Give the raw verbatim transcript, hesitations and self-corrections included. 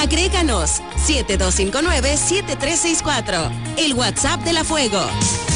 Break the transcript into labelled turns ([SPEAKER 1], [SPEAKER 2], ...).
[SPEAKER 1] Agréganos siete dos cinco nueve, siete tres seis cuatro, el WhatsApp de La Fuego.